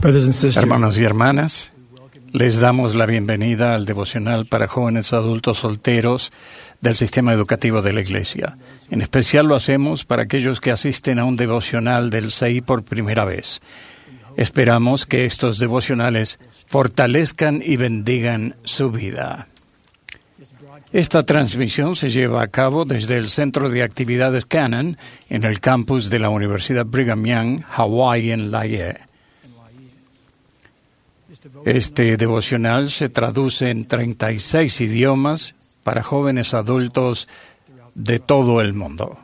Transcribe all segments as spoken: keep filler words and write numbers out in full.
Brothers and sisters, Hermanos y hermanas, les damos la bienvenida al devocional para jóvenes adultos solteros del sistema educativo de la Iglesia. En especial lo hacemos para aquellos que asisten a un devocional del C I por primera vez. Esperamos que estos devocionales fortalezcan y bendigan su vida. Esta transmisión se lleva a cabo desde el Centro de Actividades Cannon en el campus de la Universidad Brigham Young, Hawái, en Laie. Este devocional se traduce en treinta y seis idiomas para jóvenes adultos de todo el mundo.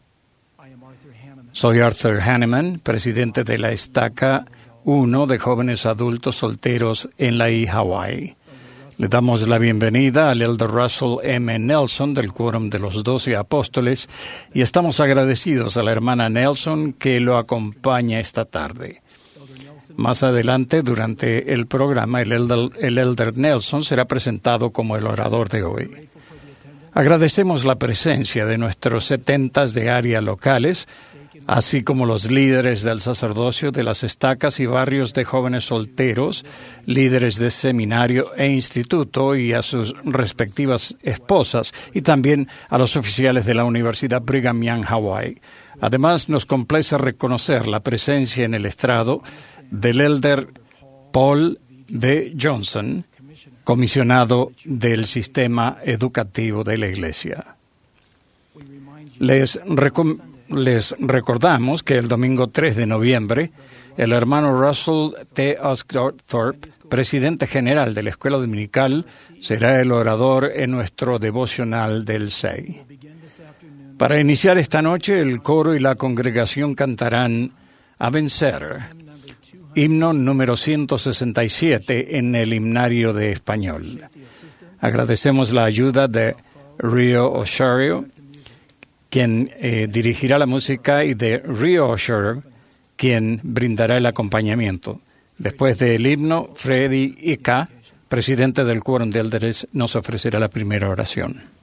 Soy Arthur Hanneman, presidente de la Estaca uno de jóvenes adultos solteros en Laie, Hawái. Le damos la bienvenida al Elder Russell M. Nelson del Quórum de los Doce Apóstoles y estamos agradecidos a la hermana Nelson que lo acompaña esta tarde. Más adelante, durante el programa, el Elder, el Elder Nelson será presentado como el orador de hoy. Agradecemos la presencia de nuestros setentas de área locales, así como los líderes del sacerdocio de las estacas y barrios de jóvenes solteros, líderes de seminario e instituto y a sus respectivas esposas, y también a los oficiales de la Universidad Brigham Young, Hawái. Además, nos complace reconocer la presencia en el estrado del Elder Paul D. Johnson, comisionado del sistema educativo de la Iglesia. Les, recom- les recordamos que el domingo tres de noviembre, el hermano Russell T. Osgothorpe, presidente general de la Escuela Dominical, será el orador en nuestro devocional del C I. Para iniciar esta noche, el coro y la congregación cantarán A Vencer, himno número ciento sesenta y siete en el himnario de español. Agradecemos la ayuda de Rio Oshario, quien eh, dirigirá la música, y de Rio Oshario, quien brindará el acompañamiento. Después del himno, Freddy Ika, presidente del Quórum de Elders, nos ofrecerá la primera oración.